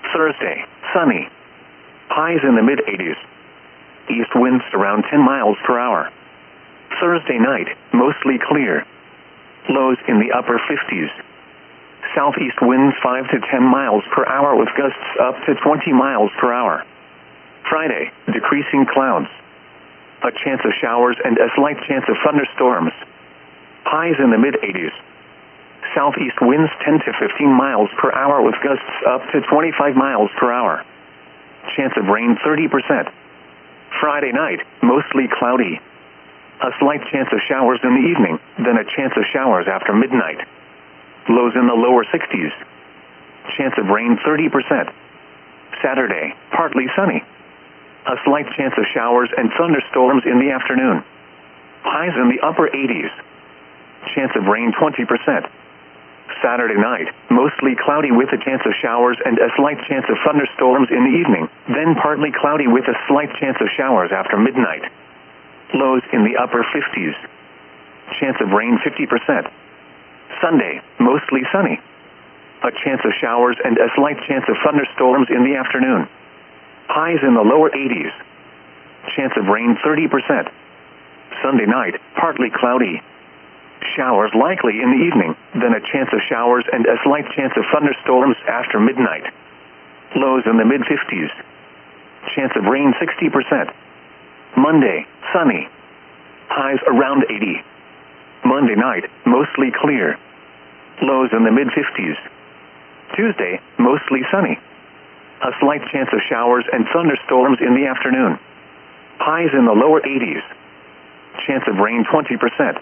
Thursday, sunny. Highs in the mid-80s. East winds around 10 miles per hour. Thursday night, mostly clear. Lows in the upper 50s. Southeast winds 5 to 10 miles per hour with gusts up to 20 miles per hour. Friday, decreasing clouds. A chance of showers and a slight chance of thunderstorms. Highs in the mid-80s. Southeast winds 10 to 15 miles per hour with gusts up to 25 miles per hour. Chance of rain 30%. Friday night, mostly cloudy. A slight chance of showers in the evening, then a chance of showers after midnight. Lows in the lower 60s. Chance of rain 30%. Saturday, partly sunny. A slight chance of showers and thunderstorms in the afternoon. Highs in the upper 80s. Chance of rain 20%. Saturday night, mostly cloudy with a chance of showers and a slight chance of thunderstorms in the evening, then partly cloudy with a slight chance of showers after midnight. Lows in the upper 50s. Chance of rain 50%. Sunday, mostly sunny. A chance of showers and a slight chance of thunderstorms in the afternoon. Highs in the lower 80s. Chance of rain 30%. Sunday night, partly cloudy. Showers likely in the evening, then a chance of showers and a slight chance of thunderstorms after midnight. Lows in the mid-50s. Chance of rain 60%. Monday, sunny. Highs around 80. Monday night, mostly clear. Lows in the mid-50s. Tuesday, mostly sunny. A slight chance of showers and thunderstorms in the afternoon. Highs in the lower 80s. Chance of rain 20%.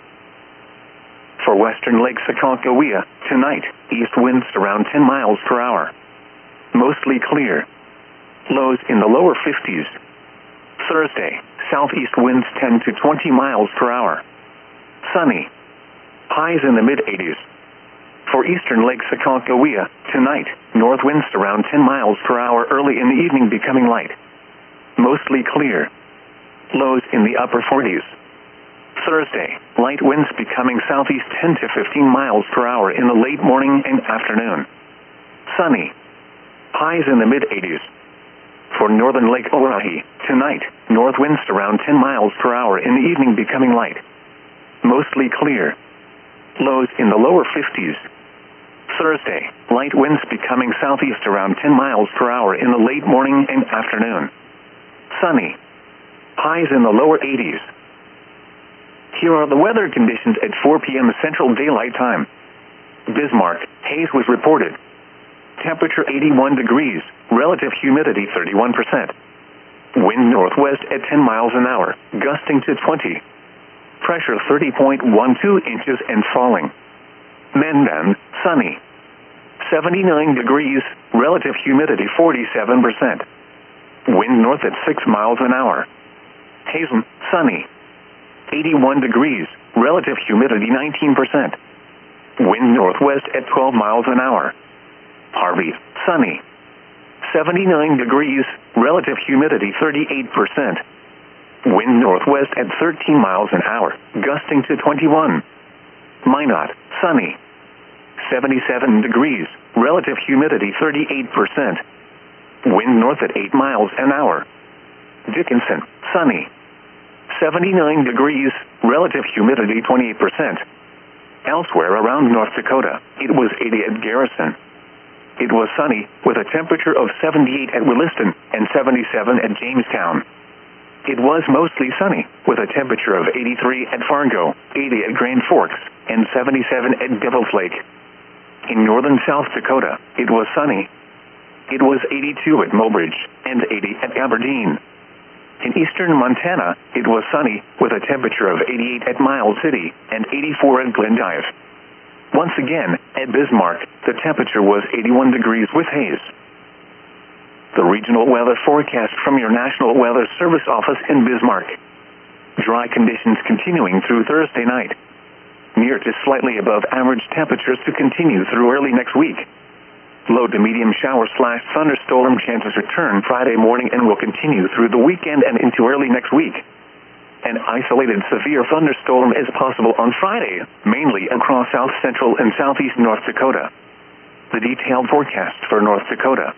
For western Lake Aconcagua, tonight, east winds around 10 miles per hour. Mostly clear. Lows in the lower 50s. Thursday, southeast winds 10 to 20 miles per hour. Sunny. Highs in the mid-80s. For eastern Lake Aconcagua, tonight, north winds around 10 miles per hour early in the evening becoming light. Mostly clear. Lows in the upper 40s. Thursday, light winds becoming southeast 10 to 15 miles per hour in the late morning and afternoon. Sunny. Highs in the mid-80s. For northern Lake Oahe, tonight, north winds around 10 miles per hour in the evening becoming light. Mostly clear. Lows in the lower 50s. Thursday, light winds becoming southeast around 10 miles per hour in the late morning and afternoon. Sunny. Highs in the lower 80s. Here are the weather conditions at 4 p.m. Central Daylight Time. Bismarck, haze was reported. Temperature 81 degrees, relative humidity 31%. Wind northwest at 10 miles an hour, gusting to 20. Pressure 30.12 inches and falling. Mandan, sunny. 79 degrees, relative humidity 47%. Wind north at 6 miles an hour. Hazen, sunny. 81 degrees, relative humidity 19%. Wind northwest at 12 miles an hour. Harvey, sunny. 79 degrees, relative humidity 38%. Wind northwest at 13 miles an hour, gusting to 21. Minot, sunny. 77 degrees, relative humidity 38%. Wind north at 8 miles an hour. Dickinson, sunny. 79 degrees, relative humidity 28%. Elsewhere around North Dakota, it was 80 at Garrison. It was sunny, with a temperature of 78 at Williston and 77 at Jamestown. It was mostly sunny, with a temperature of 83 at Fargo, 80 at Grand Forks, and 77 at Devil's Lake. In northern South Dakota, it was sunny. It was 82 at Mobridge and 80 at Aberdeen. In eastern Montana, it was sunny, with a temperature of 88 at Miles City and 84 at Glendive. Once again, at Bismarck, the temperature was 81 degrees with haze. The regional weather forecast from your National Weather Service office in Bismarck. Dry conditions continuing through Thursday night. Near to slightly above average temperatures to continue through early next week. Low to medium shower/thunderstorm chances return Friday morning and will continue through the weekend and into early next week. An isolated severe thunderstorm is possible on Friday, mainly across south central and southeast North Dakota. The detailed forecast for North Dakota.